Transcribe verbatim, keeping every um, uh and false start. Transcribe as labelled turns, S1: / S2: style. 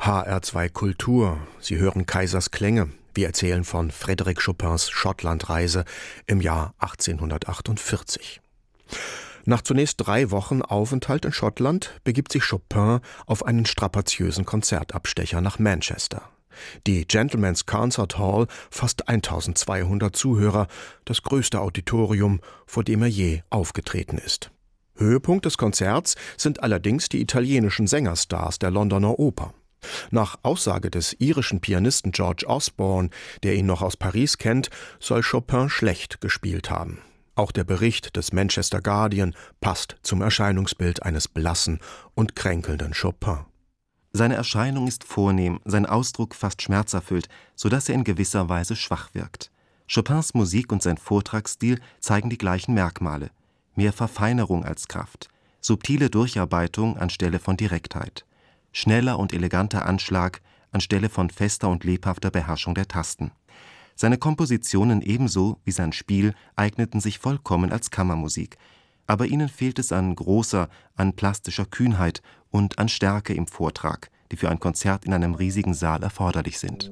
S1: H R zwei Kultur. Sie hören Kaisers Klänge. Wir erzählen von Frédéric Chopins Schottlandreise im Jahr achtzehnhundertachtundvierzig. Nach zunächst drei Wochen Aufenthalt in Schottland begibt sich Chopin auf einen strapaziösen Konzertabstecher nach Manchester. Die Gentlemen's Concert Hall fasst eintausendzweihundert Zuhörer, das größte Auditorium, vor dem er je aufgetreten ist. Höhepunkt des Konzerts sind allerdings die italienischen Sängerstars der Londoner Oper. Nach Aussage des irischen Pianisten George Osborne, der ihn noch aus Paris kennt, soll Chopin schlecht gespielt haben. Auch der Bericht des Manchester Guardian passt zum Erscheinungsbild eines blassen und kränkelnden Chopin.
S2: Seine Erscheinung ist vornehm, sein Ausdruck fast schmerzerfüllt, sodass er in gewisser Weise schwach wirkt. Chopins Musik und sein Vortragsstil zeigen die gleichen Merkmale. Mehr Verfeinerung als Kraft, subtile Durcharbeitung anstelle von Direktheit, schneller und eleganter Anschlag anstelle von fester und lebhafter Beherrschung der Tasten. Seine Kompositionen ebenso wie sein Spiel eigneten sich vollkommen als Kammermusik, aber ihnen fehlt es an großer, an plastischer Kühnheit und an Stärke im Vortrag, die für ein Konzert in einem riesigen Saal erforderlich sind.